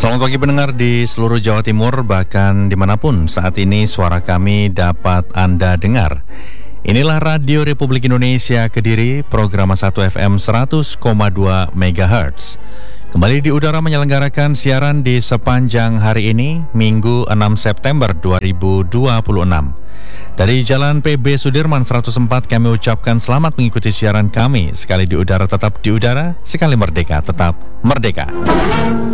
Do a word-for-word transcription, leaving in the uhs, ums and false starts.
Selamat pagi pendengar di seluruh Jawa Timur, bahkan dimanapun saat ini suara kami dapat Anda dengar. Inilah Radio Republik Indonesia Kediri, program satu F M seratus koma dua megahertz. Kembali di udara menyelenggarakan siaran di sepanjang hari ini, Minggu enam September dua ribu dua puluh enam. Dari Jalan P B Sudirman seratus empat kami ucapkan selamat mengikuti siaran kami. Sekali di udara tetap di udara, sekali merdeka tetap merdeka.